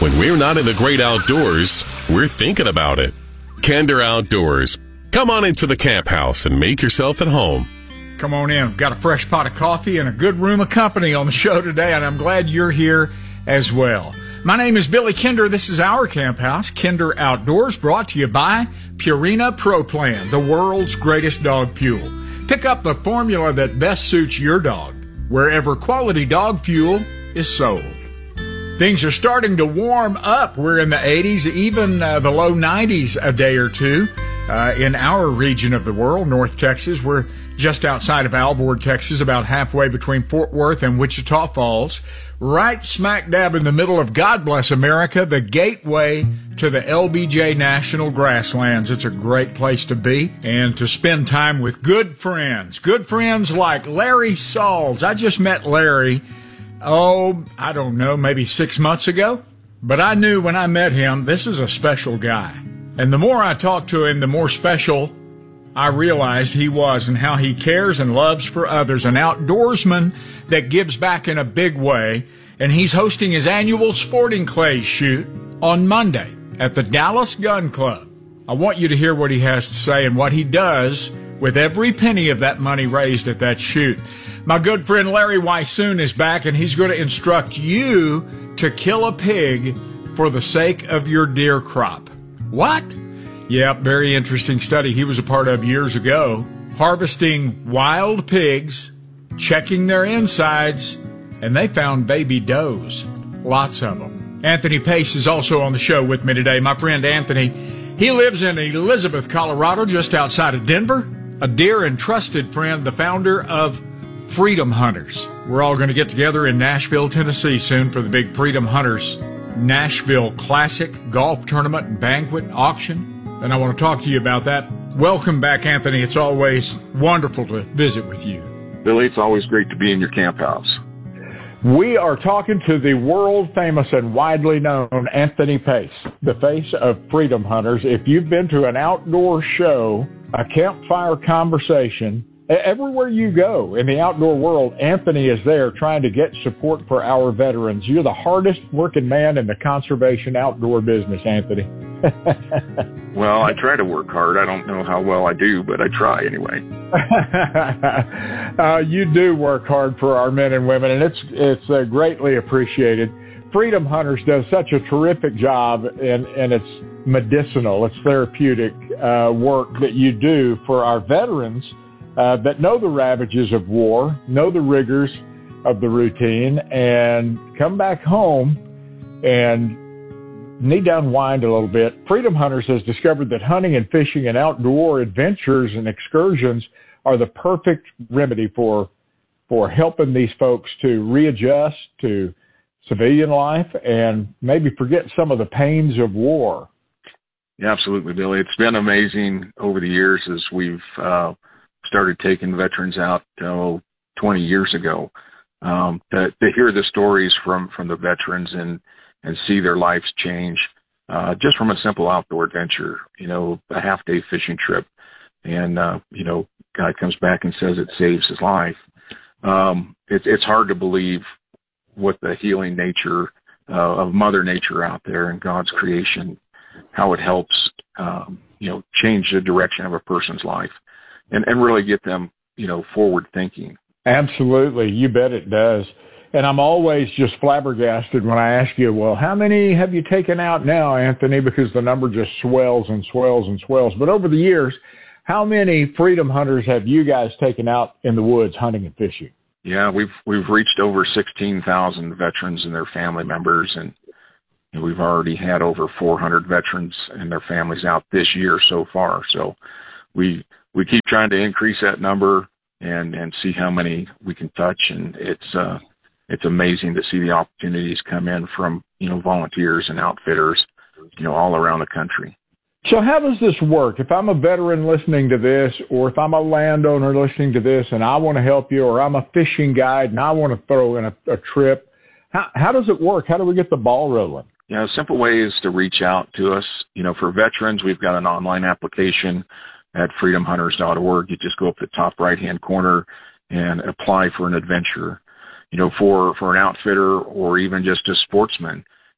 When we're not in the great outdoors, we're thinking about it. Kinder Outdoors. Come on into the camp house and make yourself at home. Come on in. We've got a fresh pot of coffee and a good room of company on the show today, and I'm glad you're here as well. My name is Billy Kinder. This is our camp house, Kinder Outdoors, brought to you by Purina Pro Plan, the world's greatest dog fuel. Pick up the formula that best suits your dog, wherever quality dog fuel is sold. Things are starting to warm up. We're in the 80s, even the low 90s a day or two in our region of the world, North Texas. We're just outside of Alvord, Texas, about halfway between Fort Worth and Wichita Falls, right smack dab in the middle of, God bless America, the gateway to the LBJ National Grasslands. It's a great place to be and to spend time with good friends like Larry Sauls. I just met Larry, I don't know, maybe 6 months ago, but I knew when I met him, this is a special guy. And the more I talked to him, the more special I realized he was, and how he cares and loves for others, an outdoorsman that gives back in a big way. And he's hosting his annual sporting clays shoot on Monday at the Dallas Gun Club. I want you to hear what he has to say and what he does with every penny of that money raised at that shoot. My good friend Larry Weissoon is back, and he's going to instruct you to kill a pig for the sake of your deer crop. What? Yeah, very interesting study he was a part of years ago, harvesting wild pigs, checking their insides, and they found baby does, lots of them. Anthony Pace is also on the show with me today. My friend Anthony, he lives in Elizabeth, Colorado, just outside of Denver, a dear and trusted friend, the founder of Freedom Hunters. We're all going to get together in Nashville, Tennessee soon for the big Freedom Hunters Nashville Classic Golf Tournament and Banquet Auction. And I want to talk to you about that. Welcome back, Anthony. It's always wonderful to visit with you. Billy, it's always great to be in your camp house. We are talking to the world-famous and widely known Anthony Pace, the face of Freedom Hunters. If you've been to an outdoor show, a campfire conversation, everywhere you go in the outdoor world, Anthony is there trying to get support for our veterans. You're the hardest working man in the conservation outdoor business, Anthony. Well, I try to work hard. I don't know how well I do, but I try anyway. You do work hard for our men and women, and it's greatly appreciated. Freedom Hunters does such a terrific job, and it's medicinal, it's therapeutic work that you do for our veterans that know the ravages of war, know the rigors of the routine, and come back home and knee down wind a little bit. Freedom Hunters has discovered that hunting and fishing and outdoor adventures and excursions are the perfect remedy for helping these folks to readjust to civilian life and maybe forget some of the pains of war. Yeah, absolutely, Billy. It's been amazing over the years as we've started taking veterans out 20 years ago, to hear the stories from the veterans and see their lives change, just from a simple outdoor adventure, a half-day fishing trip. And, guy comes back and says it saves his life. It's hard to believe what the healing nature of Mother Nature out there and God's creation, how it helps, change the direction of a person's life and really get them, forward thinking. Absolutely. You bet it does. And I'm always just flabbergasted when I ask you, well, how many have you taken out now, Anthony? Because the number just swells and swells and swells. But over the years, how many Freedom Hunters have you guys taken out in the woods hunting and fishing? Yeah, we've reached over 16,000 veterans and their family members, and we've already had over 400 veterans and their families out this year so far. So we keep trying to increase that number and see how many we can touch, and it's amazing to see the opportunities come in from, volunteers and outfitters, all around the country. So how does this work? If I'm a veteran listening to this, or if I'm a landowner listening to this and I want to help you, or I'm a fishing guide and I want to throw in a trip, how does it work? How do we get the ball rolling? A simple way is to reach out to us. For veterans, we've got an online application at freedomhunters.org. You just go up the top right-hand corner and apply for an adventure. For an outfitter or even just a sportsman,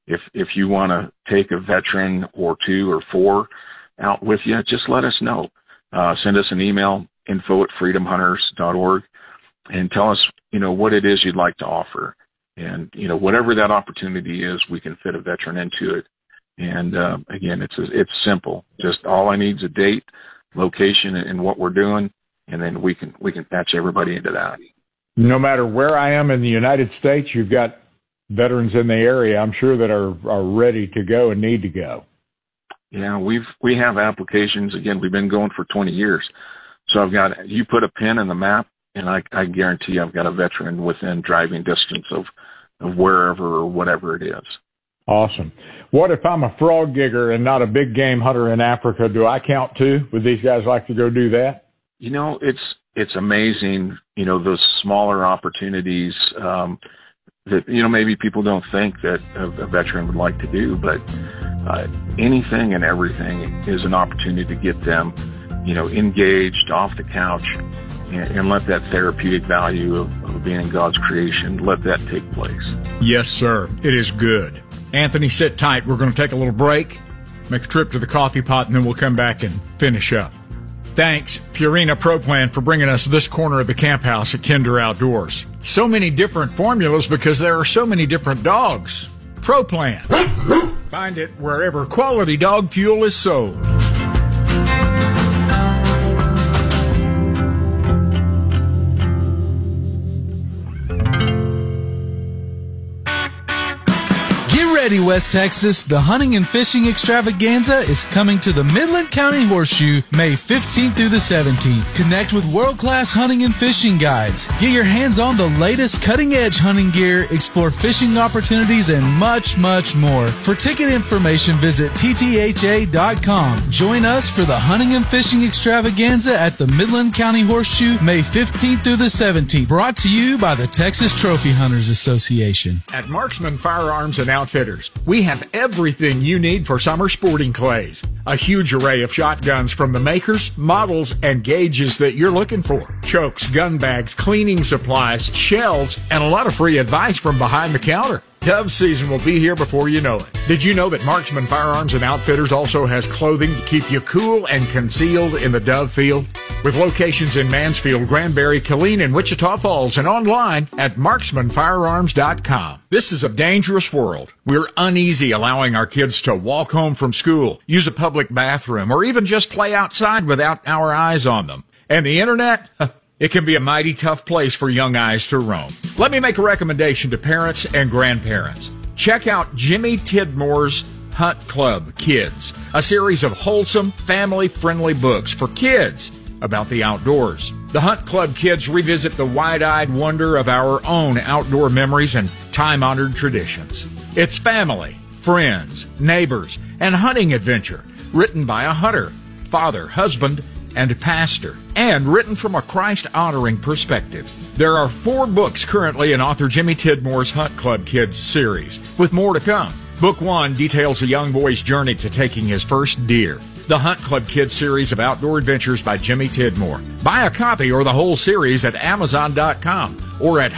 if you want to take a veteran or 2 or 4 out with you, just let us know. Send us an email, info@freedomhunters.org, and tell us, what it is you'd like to offer. And, whatever that opportunity is, we can fit a veteran into it. And, again, it's simple. Just all I need is a date, location, and what we're doing, and then we can patch everybody into that. No matter where I am in the United States, you've got veterans in the area, I'm sure, that are ready to go and need to go. Yeah, we have applications. Again, we've been going for 20 years. So you put a pin in the map, and I guarantee I've got a veteran within driving distance of wherever or whatever it is. Awesome. What if I'm a frog digger and not a big game hunter in Africa? Do I count too? Would these guys like to go do that? It's amazing, those smaller opportunities that, maybe people don't think that a veteran would like to do, but anything and everything is an opportunity to get them, engaged off the couch and let that therapeutic value of being God's creation, let that take place. Yes, sir. It is good. Anthony, sit tight. We're going to take a little break, make a trip to the coffee pot, and then we'll come back and finish up. Thanks, Purina Pro Plan, for bringing us this corner of the camp house at Kinder Outdoors. So many different formulas because there are so many different dogs. Pro Plan. Find it wherever quality dog fuel is sold. Ready, West Texas, the hunting and fishing extravaganza is coming to the Midland County Horseshoe May 15th through the 17th. Connect with world-class hunting and fishing guides. Get your hands on the latest cutting-edge hunting gear, explore fishing opportunities, and much, much more. For ticket information, visit ttha.com. Join us for the hunting and fishing extravaganza at the Midland County Horseshoe May 15th through the 17th. Brought to you by the Texas Trophy Hunters Association. At Marksman Firearms and Outfitters, we have everything you need for summer sporting clays. A huge array of shotguns from the makers, models, and gauges that you're looking for. Chokes, gun bags, cleaning supplies, shells, and a lot of free advice from behind the counter. Dove season will be here before you know it. Did you know that Marksman Firearms and Outfitters also has clothing to keep you cool and concealed in the dove field? With locations in Mansfield, Granbury, Killeen, and Wichita Falls, and online at marksmanfirearms.com. This is a dangerous world. We're uneasy allowing our kids to walk home from school, use a public bathroom, or even just play outside without our eyes on them. And the internet? It can be a mighty tough place for young eyes to roam. Let me make a recommendation to parents and grandparents. Check out Jimmy Tidmore's Hunt Club Kids, a series of wholesome, family-friendly books for kids about the outdoors. The Hunt Club Kids revisit the wide-eyed wonder of our own outdoor memories and time-honored traditions. It's family, friends, neighbors, and hunting adventure, written by a hunter, father, husband, and pastor, and written from a Christ-honoring perspective. There are 4 books currently in author Jimmy Tidmore's Hunt Club Kids series, with more to come. Book 1 details a young boy's journey to taking his first deer. The Hunt Club Kids series of outdoor adventures by Jimmy Tidmore. Buy a copy or the whole series at Amazon.com or at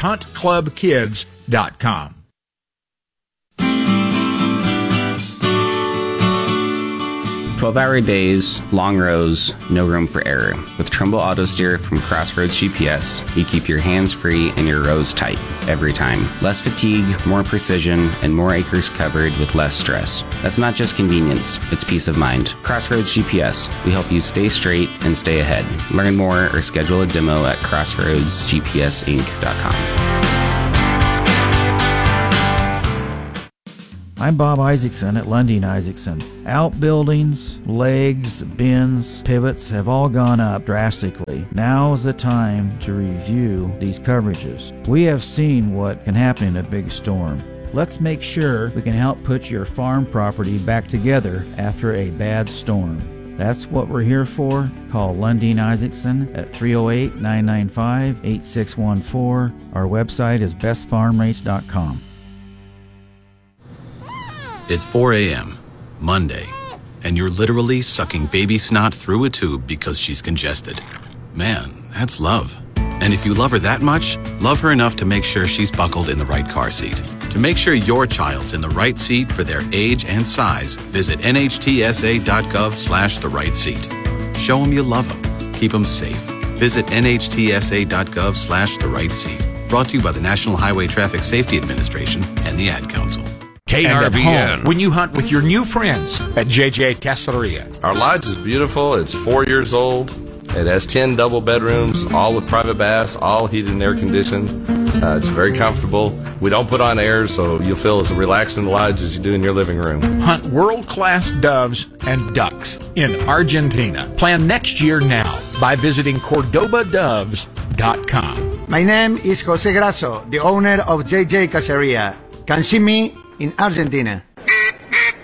HuntClubKids.com. 12-hour days, long rows, no room for error. With Trumbull Auto Steer from Crossroads GPS, you keep your hands free and your rows tight every time. Less fatigue, more precision, and more acres covered with less stress. That's not just convenience, it's peace of mind. Crossroads GPS, we help you stay straight and stay ahead. Learn more or schedule a demo at crossroadsgpsinc.com. I'm Bob Isaacson at Lundin Isaacson. Outbuildings, legs, bins, pivots have all gone up drastically. Now is the time to review these coverages. We have seen what can happen in a big storm. Let's make sure we can help put your farm property back together after a bad storm. That's what we're here for. Call Lundin Isaacson at 308-995-8614. Our website is bestfarmrates.com. It's 4 a.m., Monday, and you're literally sucking baby snot through a tube because she's congested. Man, that's love. And if you love her that much, love her enough to make sure she's buckled in the right car seat. To make sure your child's in the right seat for their age and size, visit nhtsa.gov/the right seat. Show them you love them. Keep them safe. Visit nhtsa.gov/the right seat. Brought to you by the National Highway Traffic Safety Administration and the Ad Council. KRVN. When you hunt with your new friends at JJ Caceria. Our lodge is beautiful. It's 4 years old. It has 10 double bedrooms, all with private baths, all heated and air conditioned. It's very comfortable. We don't put on air, so you'll feel as relaxed in the lodge as you do in your living room. Hunt world-class doves and ducks in Argentina. Plan next year now by visiting CordobaDoves.com. My name is Jose Grasso, the owner of JJ Caceria. Can see me in Argentina.